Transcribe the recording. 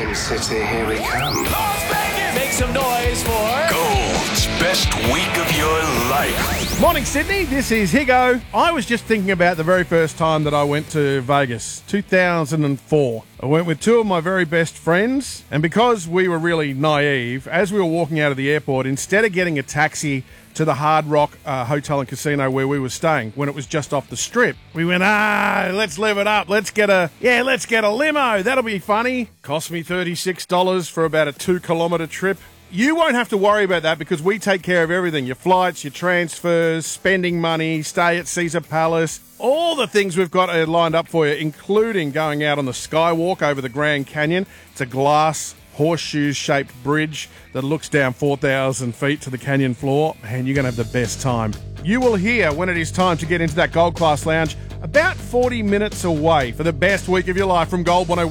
Sin City, here we come. Las Vegas! Make some noise for Gold's best week of your life. Morning, Sydney. This is Higo. I was just thinking about the very first time that I went to Vegas, 2004. I went with two of my very best friends, and because we were really naive, as we were walking out of the airport, instead of getting a taxi to the Hard Rock Hotel and Casino where we were staying when it was just off the strip, we went, let's live it up. Let's get a limo. That'll be funny. Cost me $36 for about a 2-kilometre trip. You won't have to worry about that because we take care of everything. Your flights, your transfers, spending money, stay at Caesar Palace, all the things we've got lined up for you, including going out on the Skywalk over the Grand Canyon. It's a glass horseshoe-shaped bridge that looks down 4,000 feet to the canyon floor. Man, you're going to have the best time. You will hear when it is time to get into that Gold Class Lounge about 40 minutes away for the best week of your life from Gold 101.